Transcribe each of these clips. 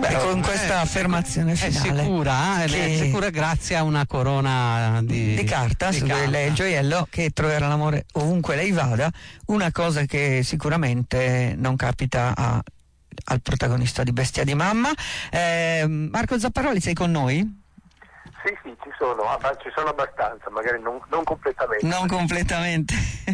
Beh, con questa affermazione finale è sicura grazie a una corona di carta, su cui lei è il gioiello che troverà l'amore ovunque lei vada, una cosa che sicuramente non capita al protagonista di Bestia di Mamma. Marco Zapparoli, sei con noi? Sì, ci sono abbastanza, magari non completamente. Non completamente.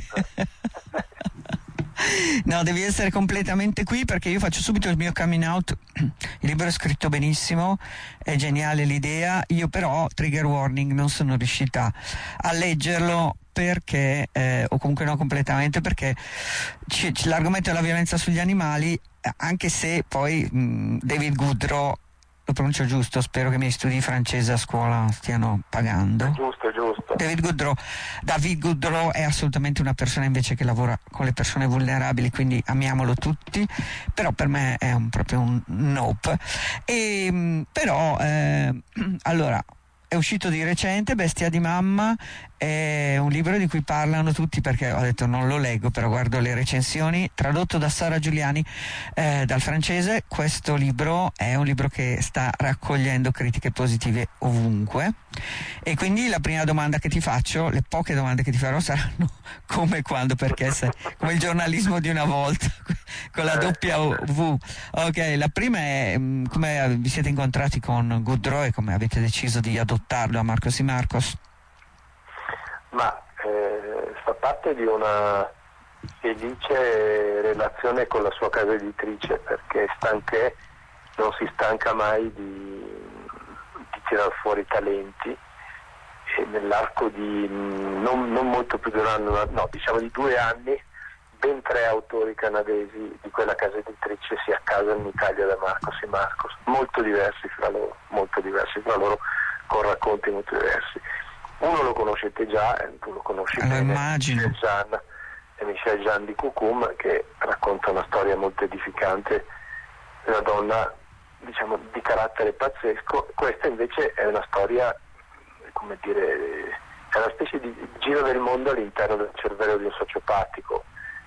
No, devi essere completamente qui, perché io faccio subito il mio coming out. Il libro è scritto benissimo, è geniale l'idea, io però, trigger warning, non sono riuscita a leggerlo perché, o comunque no completamente, perché l'argomento è la violenza sugli animali, anche se poi David Goodrow, lo pronuncio giusto, spero che i miei studi di francese a scuola stiano pagando. È giusto. David Goodrow è assolutamente una persona invece che lavora con le persone vulnerabili, quindi amiamolo tutti, però per me è proprio un nope. Però allora, è uscito di recente Bestia di Mamma, è un libro di cui parlano tutti, perché ho detto non lo leggo, però guardo le recensioni, tradotto da Sara Giuliani dal francese. Questo libro è un libro che sta raccogliendo critiche positive ovunque, e quindi la prima domanda che ti faccio, le poche domande che ti farò saranno come, quando, perché come il giornalismo di una volta con la W. Ok, la prima è come vi siete incontrati con Goodrow e come avete deciso di adottarlo a Marcos y Marcos? Ma fa parte di una felice relazione con la sua casa editrice, perché non si stanca mai di tirar fuori talenti, e nell'arco di non molto più di un anno, no, diciamo di 2 anni, ben 3 autori canadesi di quella casa editrice si accasano in Italia da Marcos y Marcos, molto diversi fra loro, con racconti molto diversi. Uno lo conoscete già, tu lo conosci bene, immagino. Michel Jean di Coucoume, che racconta una storia molto edificante di una donna, diciamo, di carattere pazzesco. Questa invece è una storia, come dire, è una specie di giro del mondo all'interno del cervello di un sociopatico,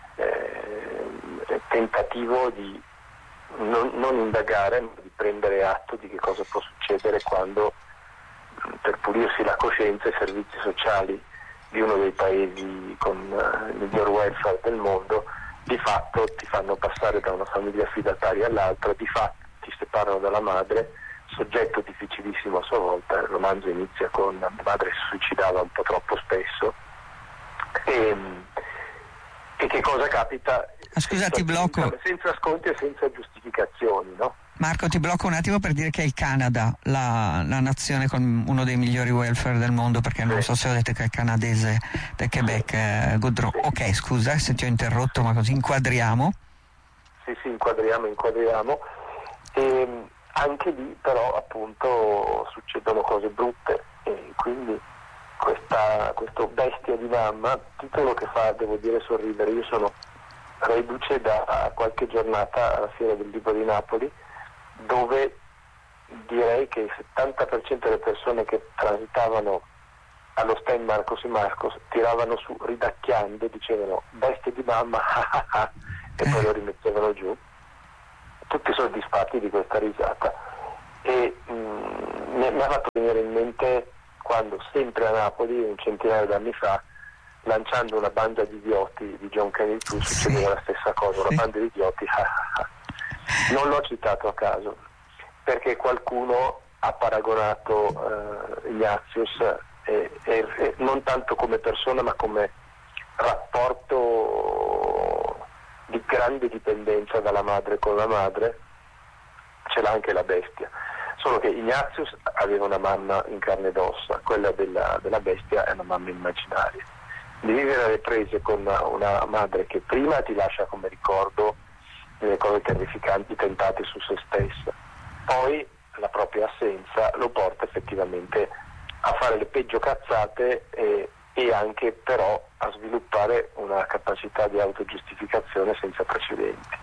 tentativo di non indagare, ma di prendere atto di che cosa può succedere quando, per pulirsi la coscienza, i servizi sociali di uno dei paesi con il miglior welfare del mondo di fatto ti fanno passare da una famiglia affidataria all'altra, di fatto ti separano dalla madre, soggetto difficilissimo a sua volta. Il romanzo inizia con la madre si suicidava un po' troppo spesso, e che cosa capita? Scusa, ti blocco. Senza ascolti e senza giustificazioni, no? Marco, ti blocco un attimo per dire che è il Canada la nazione con uno dei migliori welfare del mondo, perché non so se ho detto che è canadese del Quebec, Goodrow. Sì. Ok, scusa se ti ho interrotto, ma così inquadriamo. Sì, inquadriamo. E anche lì però appunto succedono cose brutte, e quindi questo Bestia di Mamma, titolo che fa, devo dire, sorridere. Io sono reduce da qualche giornata alla Fiera del Libro di Napoli, dove direi che il 70% delle persone che transitavano allo stand Marcos y Marcos tiravano su ridacchiando, dicevano Bestia di Mamma e poi lo rimettevano giù, tutti soddisfatti di questa risata. E mi ha fatto venire in mente quando, sempre a Napoli, un centinaio d'anni fa, lanciando una banda di idioti di John Kennedy Toole, succedeva la stessa cosa, una banda di idioti. Non l'ho citato a caso, perché qualcuno ha paragonato Ignatius, non tanto come persona ma come rapporto di grande dipendenza dalla madre con la madre. Ce l'ha anche la bestia, solo che Ignatius aveva una mamma in carne ed ossa, quella della bestia è una mamma immaginaria. Di vivere alle prese con una madre che prima ti lascia come ricordo delle cose terrificanti tentate su se stessa, poi la propria assenza lo porta effettivamente a fare le peggio cazzate, e anche però a sviluppare una capacità di autogiustificazione senza precedenti.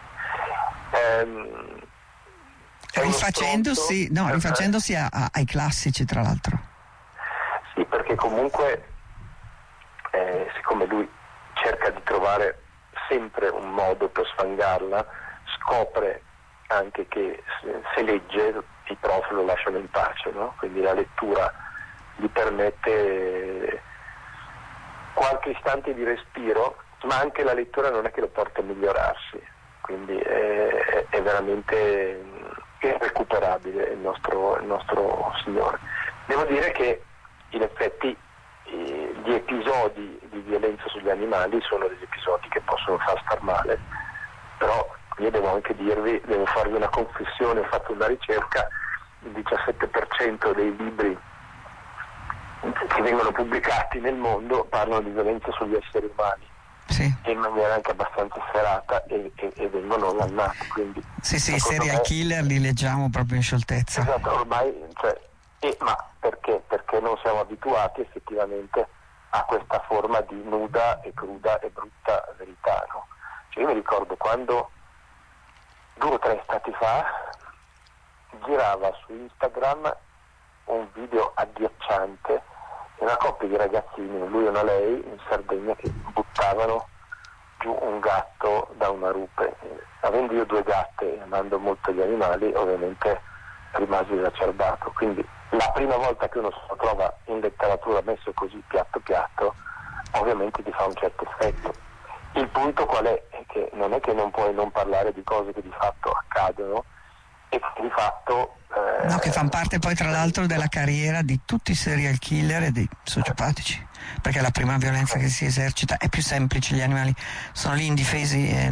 Rifacendosi ai classici, tra l'altro. Sì, perché comunque siccome lui cerca di trovare sempre un modo per sfangarla, scopre anche che se legge i prof lo lasciano in pace, no? Quindi la lettura gli permette qualche istante di respiro, ma anche la lettura non è che lo porta a migliorarsi, quindi è veramente irrecuperabile il nostro Signore. Devo dire che in effetti gli episodi di violenza sugli animali sono degli episodi che possono far star male, però io devo anche devo farvi una confessione, ho fatto una ricerca, il 17% dei libri che vengono pubblicati nel mondo parlano di violenza sugli esseri umani, sì, in maniera anche abbastanza serata e vengono ngannati, quindi sì, i serial killer li leggiamo proprio in scioltezza. Esatto, ormai, ma perché? Perché non siamo abituati effettivamente a questa forma di nuda e cruda e brutta verità, no? Io mi ricordo quando 2 o 3 stati fa girava su Instagram un video agghiacciante di una coppia di ragazzini, lui e una lei, in Sardegna, che buttavano giù un gatto da una rupe. Avendo io 2 gatte e amando molto gli animali, ovviamente rimasi esacerbato. Quindi la prima volta che uno se lo trova in letteratura messo così piatto piatto, ovviamente ti fa un certo effetto. Il punto qual è? È che non è che non puoi non parlare di cose che di fatto accadono e che di fatto no, che fanno parte poi tra l'altro della carriera di tutti i serial killer e dei sociopatici, perché la prima violenza che si esercita è più semplice, gli animali sono lì indifesi e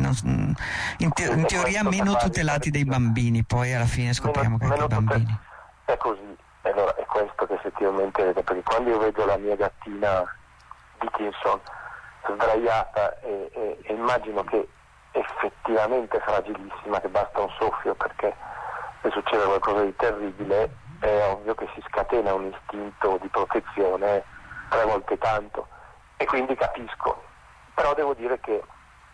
in teoria meno tutelati dei bambini, poi alla fine scopriamo che anche i bambini. È così, allora è questo che effettivamente, perché quando io vedo la mia gattina Dickinson sdraiata e immagino che effettivamente è fragilissima, che basta un soffio perché se succede qualcosa di terribile, è ovvio che si scatena un istinto di protezione 3 volte tanto, e quindi capisco. Però devo dire che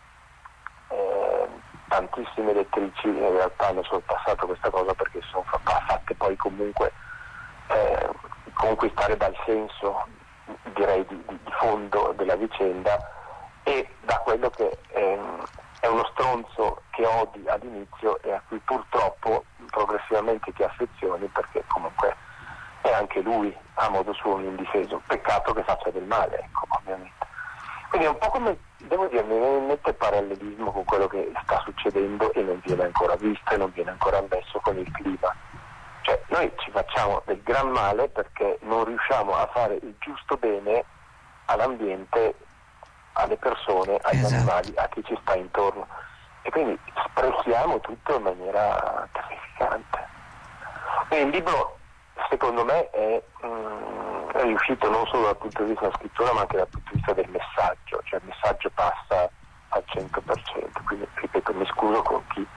tantissime lettrici in realtà hanno sorpassato questa cosa, perché sono fatte poi comunque conquistare dal senso, direi, di fondo della vicenda, e da quello che è uno stronzo che odi all'inizio e a cui purtroppo progressivamente ti affezioni, perché comunque è anche lui a modo suo un indifeso. Peccato che faccia del male, ecco, ovviamente. Quindi è un po' come, devo dire, mi mette parallelismo con quello che sta succedendo e non viene ancora visto e non viene ancora ammesso con il clima. Cioè noi ci facciamo del gran male perché non riusciamo a fare il giusto bene all'ambiente, alle persone, agli animali, a chi ci sta intorno, e quindi sprechiamo tutto in maniera terrificante. E il libro, secondo me, è riuscito non solo dal punto di vista della scrittura, ma anche dal punto di vista del messaggio, cioè il messaggio passa al 100%, quindi ripeto, mi scuso con chi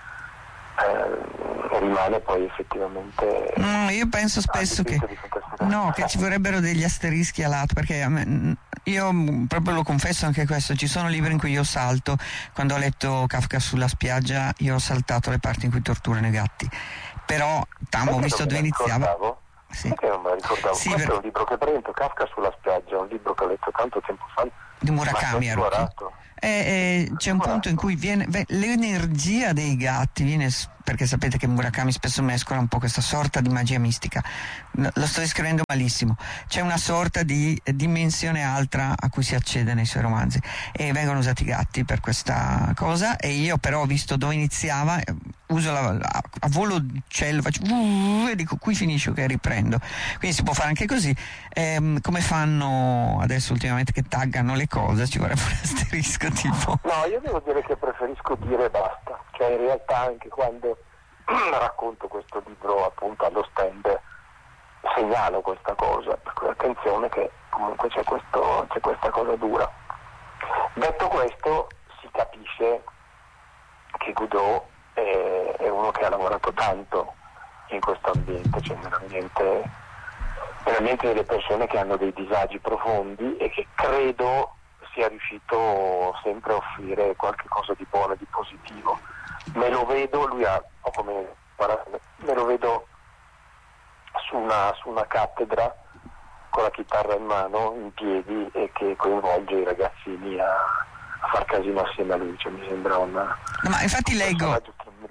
rimane poi effettivamente. Io penso spesso che ci vorrebbero degli asterischi a lato, perché io proprio lo confesso anche questo, ci sono libri in cui io salto. Quando ho letto Kafka sulla spiaggia io ho saltato le parti in cui torturano i gatti, però ho visto dove iniziava. Sì. Perché non me la ricordavo? Sì, questo è un libro che prendo, Kafka sulla spiaggia, un libro che ho letto tanto tempo fa di Murakami. C'è un punto in cui l'energia dei gatti viene, perché sapete che Murakami spesso mescola un po' questa sorta di magia mistica, lo sto descrivendo malissimo, c'è una sorta di dimensione altra a cui si accede nei suoi romanzi e vengono usati i gatti per questa cosa, e io però ho visto dove iniziava, uso a volo d'uccello, faccio e dico qui finisce, che riprendo, quindi si può fare anche così. Come fanno adesso ultimamente che taggano le cose, ci vorrebbe un asterisco tipo. No, io devo dire che preferisco dire e basta, cioè in realtà anche quando racconto questo libro appunto allo stand segnalo questa cosa, per cui attenzione che comunque c'è questa cosa dura. Detto questo, si capisce che Godot è uno che ha lavorato tanto in questo ambiente, cioè nell'ambiente delle persone che hanno dei disagi profondi, e che credo sia riuscito sempre a offrire qualche cosa di buono e di positivo. Me lo vedo, lui ha poco meno di 40, me lo vedo su una cattedra con la chitarra in mano, in piedi, e che coinvolge i ragazzini a far casino assieme a lui, cioè mi sembra una. Ma infatti leggo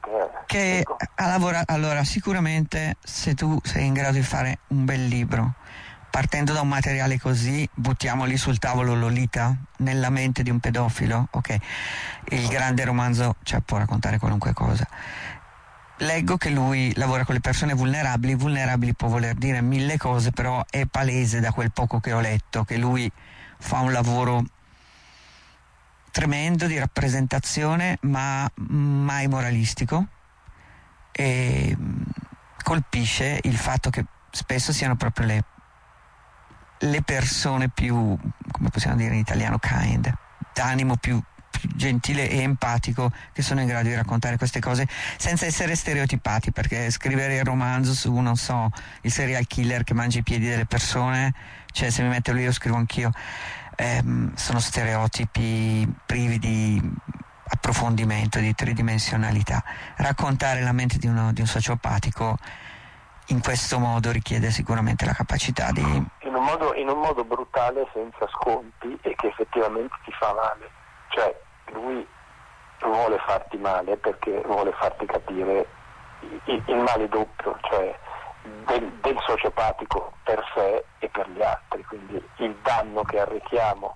che allora sicuramente se tu sei in grado di fare un bel libro partendo da un materiale così, buttiamoli sul tavolo Lolita nella mente di un pedofilo, ok, il grande romanzo, cioè, può raccontare qualunque cosa. Leggo che lui lavora con le persone vulnerabili può voler dire mille cose, però è palese da quel poco che ho letto che lui fa un lavoro tremendo di rappresentazione, ma mai moralistico, e colpisce il fatto che spesso siano proprio le persone più, come possiamo dire in italiano, kind, d'animo più gentile e empatico, che sono in grado di raccontare queste cose senza essere stereotipati, perché scrivere il romanzo su, non so, il serial killer che mangia i piedi delle persone, cioè se mi metto lì lo scrivo anch'io, sono stereotipi privi di approfondimento, di tridimensionalità. Raccontare la mente di un sociopatico in questo modo richiede sicuramente la capacità di... In un modo brutale, senza sconti, e che effettivamente ti fa male. Cioè, lui vuole farti male perché vuole farti capire il male doppio, cioè del sociopatico per sé e per gli altri, quindi il danno che arrechiamo,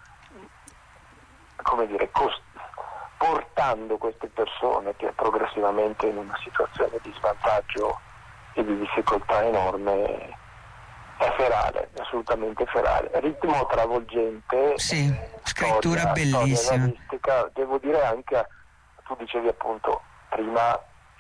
come dire, portando queste persone che progressivamente in una situazione di svantaggio e di difficoltà enorme, è ferale, assolutamente ferale. Ritmo travolgente, sì, scrittura bellissima. Devo dire anche, tu dicevi appunto prima,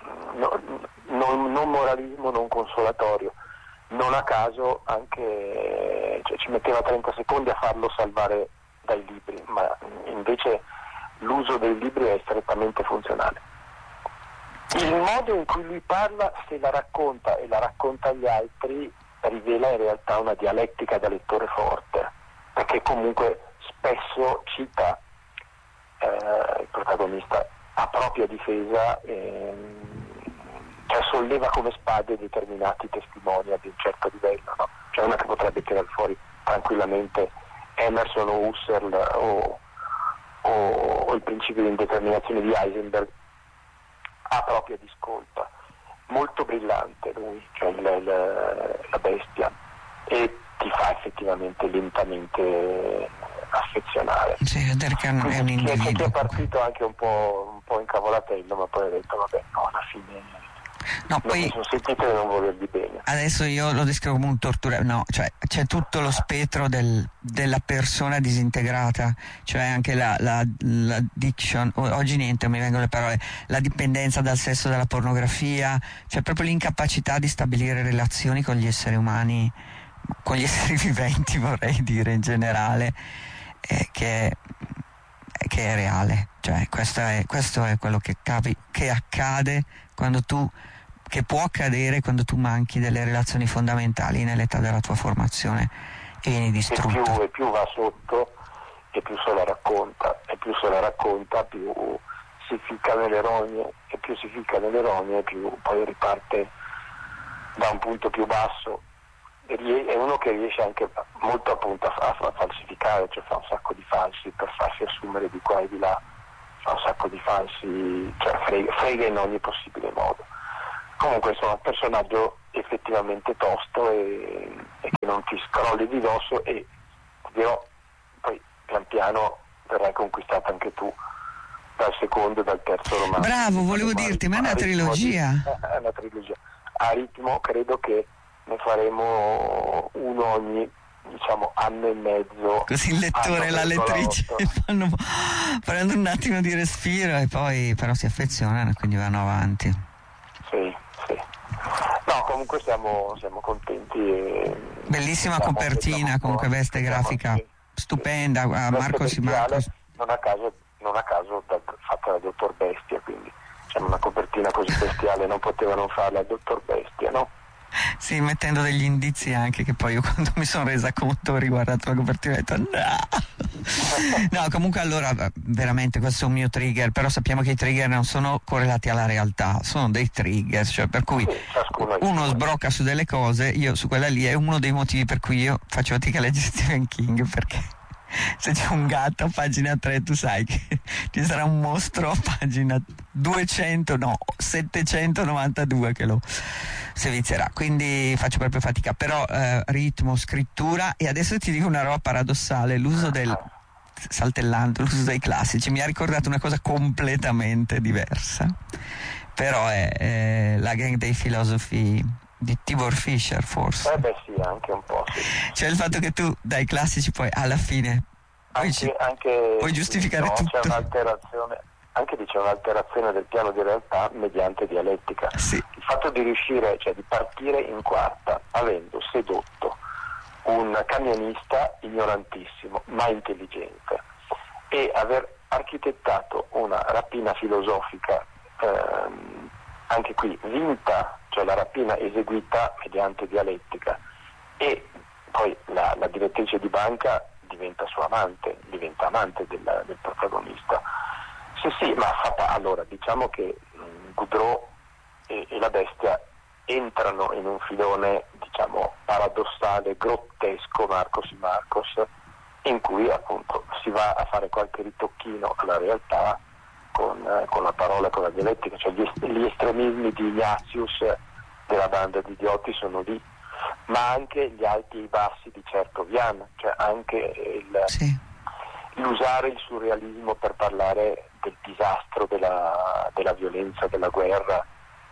non moralismo, non consolatorio. Non a caso anche, cioè, ci metteva 30 secondi a farlo salvare dai libri, ma invece l'uso dei libri è strettamente funzionale. Il modo in cui lui parla, se la racconta e la racconta agli altri, rivela in realtà una dialettica da lettore forte, perché comunque spesso cita il protagonista a propria difesa, cioè solleva come spade determinati testimoni ad un certo livello, no? Cioè una che potrebbe tirare fuori tranquillamente Emerson o Husserl o il principio di indeterminazione di Heisenberg a propria discolpa. Molto brillante lui, cioè la bestia, e ti fa effettivamente lentamente affezionare. Sì, vedere che è un individuo. Che è partito anche un po' incavolatello, ma poi ha detto vabbè, no, alla fine no, poi mi sono sentito di non volergli bene. Adesso io lo descrivo come un torturatore, no, cioè c'è tutto lo spettro della persona disintegrata, cioè anche la addiction, oggi niente, mi vengono le parole, la dipendenza dal sesso, dalla pornografia, cioè proprio l'incapacità di stabilire relazioni con gli esseri umani, con gli esseri viventi, vorrei dire in generale, che è reale, cioè questo è quello che accade che può accadere quando tu manchi delle relazioni fondamentali nell'età della tua formazione e vieni distrutto. E più va sotto e più se la racconta, più si ficca nelle rogne, e più si ficca nelle rogne più poi riparte da un punto più basso. È uno che riesce anche molto appunto a falsificare, cioè fa un sacco di falsi per farsi assumere di qua e di là, fa un sacco di falsi, cioè frega in ogni possibile modo. Comunque insomma, un personaggio effettivamente tosto e che non ti scrolli di dosso, e ti dirò, poi pian piano verrai conquistato anche tu dal secondo e dal terzo romanzo. Bravo, volevo dirti, ma è una trilogia. È una trilogia. A ritmo credo che ne faremo uno ogni, diciamo, anno e mezzo. Così il lettore e la lettrice prendono un attimo di respiro e poi però si affezionano e quindi vanno avanti. Sì. No, comunque siamo contenti. Bellissima copertina, comunque veste grafica stupenda. Marco Simarcos. Non a caso fatta dal Dottor Bestia, quindi una copertina così bestiale non potevano farla al Dottor Bestia, no? Sì, mettendo degli indizi anche, che poi io quando mi sono resa conto ho riguardato la copertina e ho detto no, comunque allora veramente questo è un mio trigger, però sappiamo che i trigger non sono correlati alla realtà, sono dei trigger, cioè per cui uno sbrocca su delle cose, io su quella lì è uno dei motivi per cui io faccio fatica a leggere Stephen King, perché Se c'è un gatto a pagina 3 tu sai che ci sarà un mostro a pagina 792 che lo servizierà, quindi faccio proprio fatica, però ritmo, scrittura. E adesso ti dico una roba paradossale, l'uso dei classici mi ha ricordato una cosa completamente diversa, però è la gang dei filosofi di Tibor Fischer, forse. Beh sì, anche un po', sì. Cioè il fatto che tu dai classici poi alla fine puoi giustificare tutto. C'è un'alterazione, anche c'è un'alterazione del piano di realtà mediante dialettica. Sì. Il fatto di riuscire, cioè di partire in quarta avendo sedotto un camionista ignorantissimo ma intelligente e aver architettato una rapina filosofica anche qui vinta, cioè la rapina eseguita mediante dialettica, e poi la direttrice di banca diventa sua amante, diventa amante del protagonista. Sì, ma allora diciamo che Goudreau e la bestia entrano in un filone, diciamo, paradossale, grottesco, Marcos y Marcos, in cui appunto si va a fare qualche ritocchino alla realtà con la parola, con la dialettica, cioè gli estremismi di Ignatius della banda di idioti sono lì, ma anche gli alti e i bassi di Chertovian, cioè anche l'usare il surrealismo per parlare del disastro, della violenza, della guerra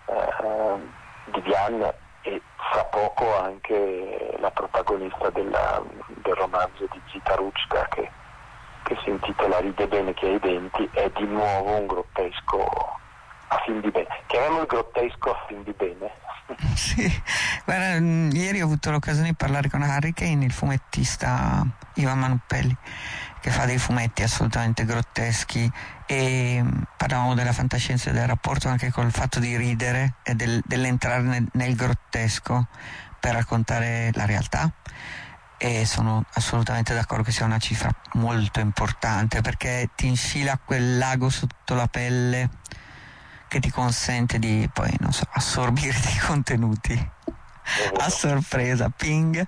di Vian, e fra poco anche la protagonista del romanzo di Zita Ruchka che si intitola Ride bene che ha i denti, è di nuovo un grottesco a fin di bene. Chiamiamolo il grottesco a fin di bene. Sì, guarda, ieri ho avuto l'occasione di parlare con Harry Kane, il fumettista Ivan Manupelli, che fa dei fumetti assolutamente grotteschi, e parlavamo della fantascienza e del rapporto anche col fatto di ridere e dell'entrare nel grottesco per raccontare la realtà. E sono assolutamente d'accordo che sia una cifra molto importante, perché ti infila quel lago sotto la pelle che ti consente di poi, non so, assorbire dei contenuti a sorpresa, ping.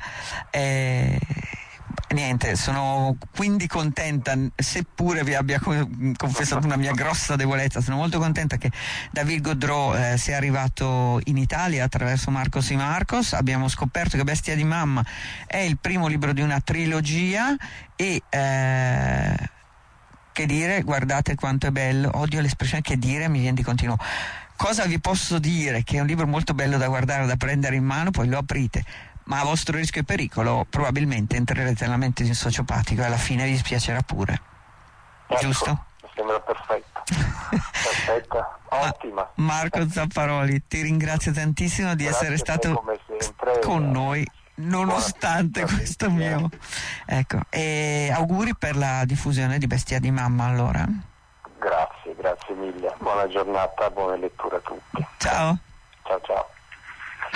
Niente, sono quindi contenta, seppure vi abbia confessato una mia grossa debolezza, sono molto contenta che David Goudreau sia arrivato in Italia attraverso Marcos y Marcos. Abbiamo scoperto che Bestia di mamma è il primo libro di una trilogia e che dire, guardate quanto è bello, odio l'espressione che dire, mi viene di continuo. Cosa vi posso dire? Che è un libro molto bello da guardare, da prendere in mano, poi lo aprite, ma a vostro rischio e pericolo probabilmente entrerete nella mente di un sociopatico e alla fine vi spiacerà pure. Giusto? Mi sembra perfetta, ottima. Marco Zapparoli, ti ringrazio tantissimo di essere stato come sempre, con noi nonostante questo mio, ecco, e auguri per la diffusione di Bestia di mamma. Allora grazie mille, buona giornata, buona lettura a tutti. Ciao.